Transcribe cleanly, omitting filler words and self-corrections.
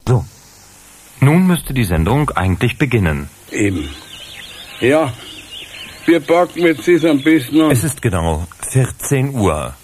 So, nun müsste die Sendung eigentlich beginnen. Eben. Ja, wir packen jetzt das am besten an. Es ist genau 14 Uhr.